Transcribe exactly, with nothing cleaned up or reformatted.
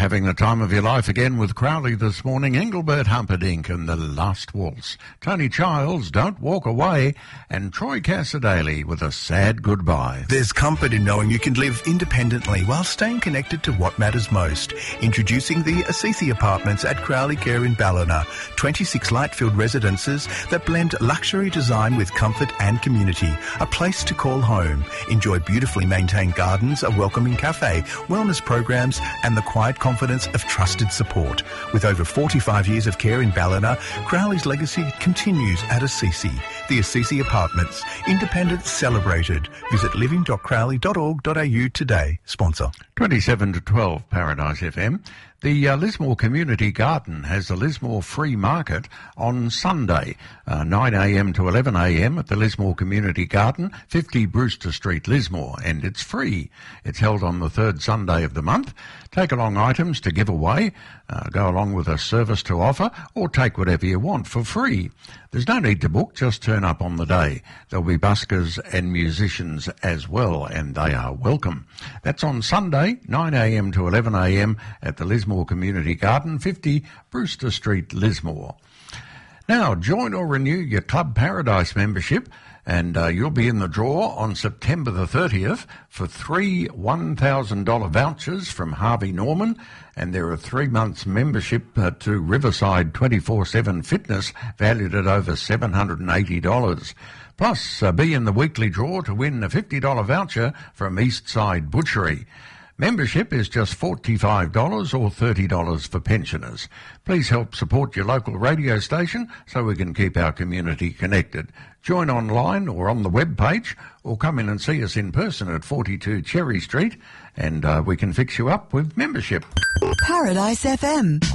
having the time of your life again with Crowley this morning. Engelbert Humperdinck and The Last Waltz. Tony Childs, Don't Walk Away, and Troy Cassadaly with A Sad Goodbye. There's comfort in knowing you can live independently while staying connected to what matters most. Introducing the Assisi Apartments at Crowley Care in Ballina. twenty-six light-filled residences that blend luxury design with comfort and community. A place to call home. Enjoy beautifully maintained gardens, a welcoming cafe, wellness programs, and the quiet confidence of trusted support. With over forty-five years of care in Ballina, Crowley's legacy continues at Assisi. The Assisi Apartments. Independence celebrated. Visit living dot crowley dot org dot a u today. Sponsor. twenty-seven to twelve, Paradise F M. The uh, Lismore Community Garden has the Lismore Free Market on Sunday, uh, nine a m to eleven a m at the Lismore Community Garden, fifty Brewster Street, Lismore, and it's free. It's held on the third Sunday of the month. Take along items to give away, uh, go along with a service to offer, or take whatever you want for free. There's no need to book, just turn up on the day. There'll be buskers and musicians as well, and they are welcome. That's on Sunday, nine a m to eleven a m at the Lismore Community Garden, fifty Brewster Street, Lismore. Now, join or renew your Club Paradise membership, and uh, you'll be in the draw on September the thirtieth for three one thousand dollars vouchers from Harvey Norman, and there are three months membership uh, to Riverside twenty-four seven Fitness valued at over seven hundred eighty dollars. Plus, uh, be in the weekly draw to win a fifty dollars voucher from Eastside Butchery. Membership is just forty-five dollars or thirty dollars for pensioners. Please help support your local radio station so we can keep our community connected. Join online or on the web page, or come in and see us in person at forty-two Cherry Street, and uh, we can fix you up with membership. Paradise F M.